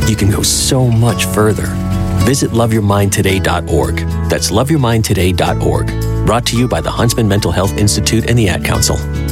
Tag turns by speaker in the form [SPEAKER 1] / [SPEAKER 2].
[SPEAKER 1] you can go so much further. Visit loveyourmindtoday.org. That's loveyourmindtoday.org. Brought to you by the Huntsman Mental Health Institute and the Ad Council.